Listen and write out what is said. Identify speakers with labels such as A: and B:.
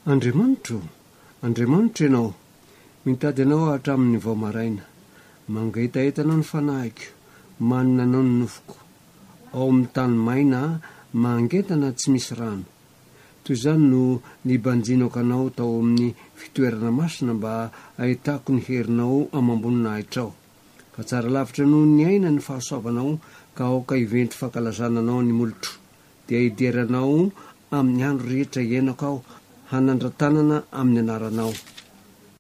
A: andriamanitra ianao mitady anao hatramin'ny vao maraina, mangaitaetanao ny fanahiko, manina anao ny nofoko, ao amin'ny tany maina mangetana tsy misy rano. Toy izany no nibanjinako anao tao amin'ny fitoerana masina mba ahitako ny herinao amambonina ahitrao. Fa tsara lavitra noho ny aina ny fahasoavanao ka aoka hiventry fankalazananao ny molotro, dia hideranao amin'ny andro rehetra iainako aho hanandratanana amin'ny anaranao.